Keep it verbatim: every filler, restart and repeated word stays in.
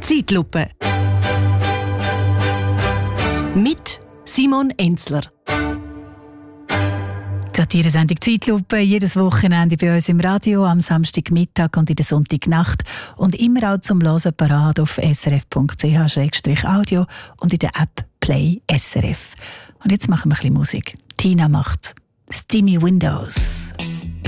Zeitlupe mit Simon Enzler. Die Satire-Sendung Zeitlupe, jedes Wochenende bei uns im Radio, am Samstagmittag und in der Sonntagnacht und immer auch zum Hören parat auf s r f punkt c h slash audio und in der App Play S R F. Und jetzt machen wir ein bisschen Musik. Tina macht Steamy Windows.